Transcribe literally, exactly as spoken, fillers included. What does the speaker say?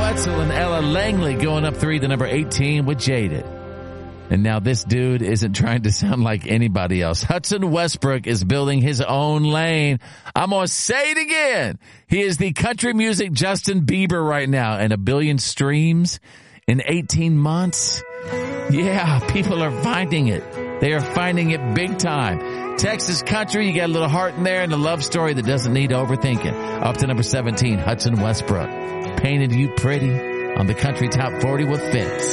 Wetzel and Ella Langley going up three to number eighteen with Jaded. And now this dude isn't trying to sound like anybody else. Hudson Westbrook is building his own lane. I'm going to say it again. He is the country music Justin Bieber right now, and a billion streams in eighteen months. Yeah, people are finding it. They are finding it big time. Texas country, you got a little heart in there and a love story that doesn't need overthinking. Up to number seventeen, Hudson Westbrook. Painted You Pretty on the Country Top forty with Fitz.